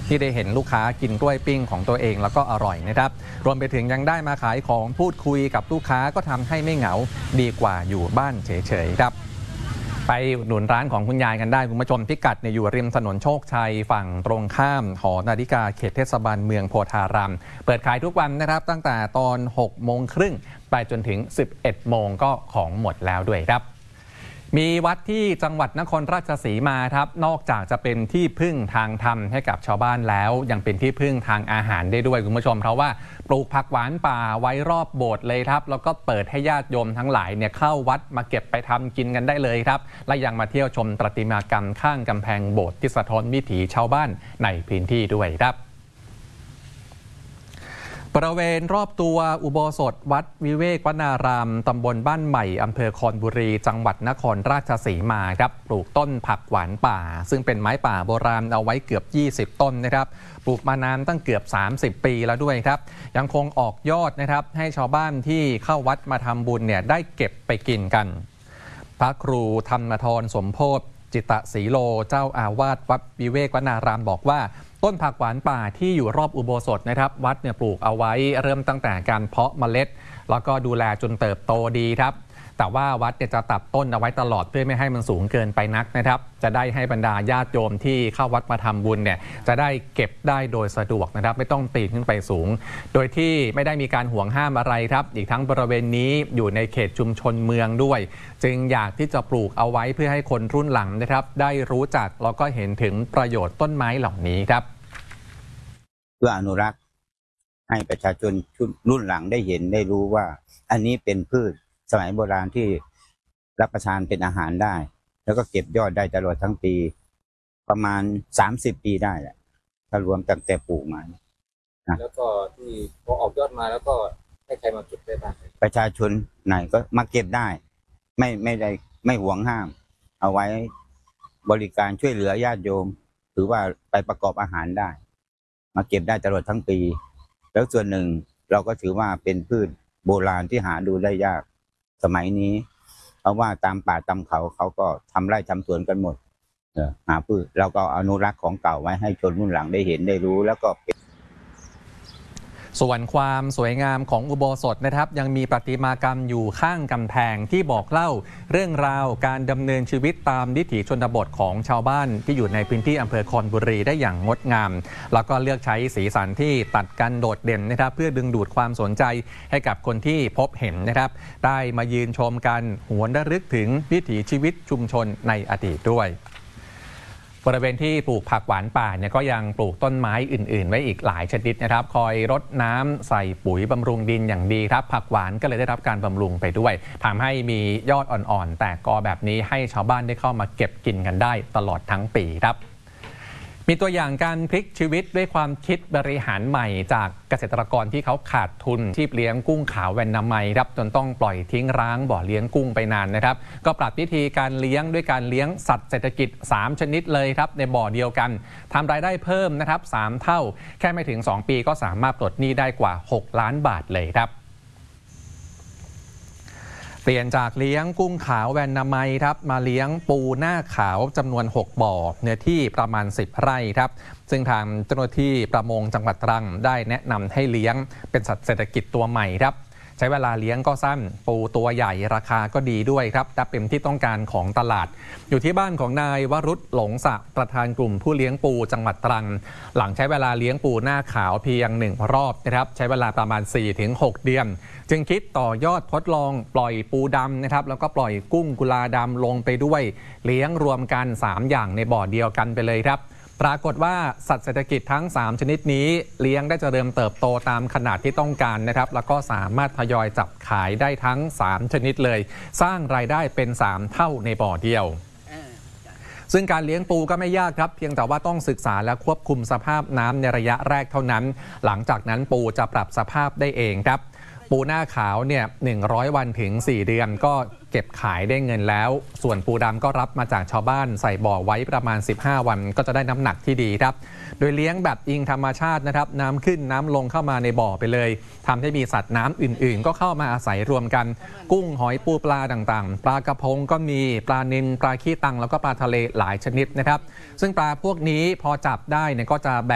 ที่ได้เห็นลูกค้ากินกล้วยปิ้งของตัวเองแล้วก็อร่อยนะครับรวมไปถึงยังได้มาขายของพูดคุยกับลูกค้าก็ทำให้ไม่เหงาดีกว่าอยู่บ้านเฉยๆครับไปหนุนร้านของคุณยายกันได้คุณผู้ชมพิกัดอยู่ริมถนนโชคชัยฝั่งตรงข้ามหอนาฬิกาเขตเทศบาลเมืองโพธารามเปิดขายทุกวันนะครับตั้งแต่ตอน 6:30 น.ไปจนถึง 11 โมงก็ของหมดแล้วด้วยครับมีวัดที่จังหวัดนครราชสีมาครับนอกจากจะเป็นที่พึ่งทางธรรมให้กับชาวบ้านแล้วยังเป็นที่พึ่งทางอาหารได้ด้วยคุณผู้ชมเพราะว่าปลูกผักหวานป่าไว้รอบโบสถ์เลยครับแล้วก็เปิดให้ญาติโยมทั้งหลายเข้าวัดมาเก็บไปทำกินกันได้เลยครับและยังมาเที่ยวชมประติมากรรมข้างกำแพงโบสถ์ที่สะท้อนวิถีชาวบ้านในพื้นที่ด้วยครับบริเวณรอบตัวอุโบสถวัดวิเวกวนารามตำบลบ้านใหม่อำเภอคอนบุรีจังหวัดนครราชสีมาครับปลูกต้นผักหวานป่าซึ่งเป็นไม้ป่าโบราณเอาไว้เกือบ20 ต้นนะครับปลูกมานานตั้งเกือบ30 ปีแล้วด้วยครับยังคงออกยอดนะครับให้ชาวบ้านที่เข้าวัดมาทำบุญได้เก็บไปกินกันพระครูธรรมธรสมโพธิจิตศรีโลเจ้าอาวาสวัดวิเวกวนารามบอกว่าต้นผักหวานป่าที่อยู่รอบอุโบสถนะครับวัดปลูกเอาไว้เริ่มตั้งแต่การเพาะเมล็ดแล้วก็ดูแลจนเติบโตดีครับแต่ว่าวัดจะตัดต้นเอาไว้ตลอดเพื่อไม่ให้มันสูงเกินไปนักนะครับจะได้ให้บรรดาญาติโยมที่เข้าวัดมาทำบุญจะได้เก็บได้โดยสะดวกนะครับไม่ต้องปีนขึ้นไปสูงโดยที่ไม่ได้มีการห่วงห้ามอะไรครับอีกทั้งบริเวณนี้อยู่ในเขตชุมชนเมืองด้วยจึงอยากที่จะปลูกเอาไว้เพื่อให้คนรุ่นหลังนะครับได้รู้จักแล้วก็เห็นถึงประโยชน์ต้นไม้เหล่านี้ครับเพื่ออนุรักษ์ให้ประชาชนรุ่นหลังได้เห็นได้รู้ว่าอันนี้เป็นพืชสมัยโบราณที่รับประทานเป็นอาหารได้แล้วก็เก็บยอดได้ตลอดทั้งปีประมาณ30 ปีได้แหละถ้ารวมตั้งแต่ปลูกมาแล้วก็ที่พอออกยอดมาแล้วก็ให้ใครมาเก็บได้บ้างประชาชนไหนก็มาเก็บได้ไม่หวงห้ามเอาไว้บริการช่วยเหลือญาติโยมถือว่าไปประกอบอาหารได้มาเก็บได้ตลอดทั้งปีแล้วส่วนหนึ่งเราก็ถือว่าเป็นพืชโบราณที่หาดูได้ยากสมัยนี้เพราะว่าตามป่าตามเขาก็ทำไร่ทำสวนกันหมดหาพืชเราก็อนุรักษ์ของเก่าไว้ให้ชนรุ่นหลังได้เห็นได้รู้แล้วก็ส่วนความสวยงามของอุโบสถนะครับยังมีประติมากรรมอยู่ข้างกำแพงที่บอกเล่าเรื่องราวการดำเนินชีวิตตามวิถีชนบทของชาวบ้านที่อยู่ในพื้นที่อำเภอคอนบุรีได้อย่างงดงามแล้วก็เลือกใช้สีสันที่ตัดกันโดดเด่นนะครับเพื่อดึงดูดความสนใจให้กับคนที่พบเห็นนะครับได้มายืนชมกันหวนระลึกถึงวิถีชีวิตชุมชนในอดีตด้วยบริเวณที่ปลูกผักหวานป่าก็ยังปลูกต้นไม้อื่นๆไว้อีกหลายชนิดนะครับคอยรดน้ำใส่ปุ๋ยบำรุงดินอย่างดีครับผักหวานก็เลยได้รับการบำรุงไปด้วยทำให้มียอดอ่อนๆแต่กอแบบนี้ให้ชาวบ้านได้เข้ามาเก็บกินกันได้ตลอดทั้งปีครับมีตัวอย่างการพลิกชีวิตด้วยความคิดบริหารใหม่จากเกษตรกรที่เขาขาดทุนที่เลี้ยงกุ้งขาวแวนนามัยครับจนต้องปล่อยทิ้งร้างบ่อเลี้ยงกุ้งไปนานนะครับก็ปรับวิธีการเลี้ยงด้วยการเลี้ยงสัตว์เศรษฐกิจ3 ชนิดเลยครับในบ่อเดียวกันทำรายได้เพิ่มนะครับ3 เท่าแค่ไม่ถึง2 ปีก็สามารถปลดหนี้ได้กว่า6 ล้านบาทเลยครับเปลี่ยนจากเลี้ยงกุ้งขาวแวนนามัยครับมาเลี้ยงปูหน้าขาวจำนวน6 บ่อเนื้อที่ประมาณ10 ไร่ครับซึ่งทางเจ้าหน้าที่ประมงจังหวัดตรังได้แนะนำให้เลี้ยงเป็นสัตว์เศรษฐกิจตัวใหม่ครับใช้เวลาเลี้ยงก็สั้นปูตัวใหญ่ราคาก็ดีด้วยครับและเป็นที่ต้องการของตลาดอยู่ที่บ้านของนายวรุษหลงสะประธานกลุ่มผู้เลี้ยงปูจังหวัดตรังหลังใช้เวลาเลี้ยงปูหน้าขาวเพียง1 รอบนะครับใช้เวลาประมาณ 4-6 เดือนจึงคิดต่อยอดทดลองปล่อยปูดำนะครับแล้วก็ปล่อยกุ้งกุลาดำลงไปด้วยเลี้ยงรวมกัน3 อย่างในบ่อเดียวกันไปเลยครับปรากฏว่าสัตว์เศรษฐกิจทั้ง3 ชนิดนี้เลี้ยงได้เจริญเติบโตตามขนาดที่ต้องการนะครับแล้วก็สามารถทยอยจับขายได้ทั้ง3 ชนิดเลยสร้างรายได้เป็น3 เท่าในบ่อเดียวซึ่งการเลี้ยงปูก็ไม่ยากครับเพียงแต่ว่าต้องศึกษาและควบคุมสภาพน้ำในระยะแรกเท่านั้นหลังจากนั้นปูจะปรับสภาพได้เองครับปูหน้าขาว100 วันถึง 4 เดือนก็เก็บขายได้เงินแล้วส่วนปูดำก็รับมาจากชาวบ้านใส่บ่อไว้ประมาณ15 วันก็จะได้น้ำหนักที่ดีครับโดยเลี้ยงแบบอิงธรรมชาตินะครับน้ำขึ้นน้ำลงเข้ามาในบ่อไปเลยทำให้มีสัตว์น้ำอื่นๆก็เข้ามาอาศัยรวมกันกุ้งหอยปูปลาต่างๆปลากระพงก็มีปลานิลปลาขี้ตังแล้วก็ปลาทะเลหลายชนิดนะครับซึ่งปลาพวกนี้พอจับได้ก็จะ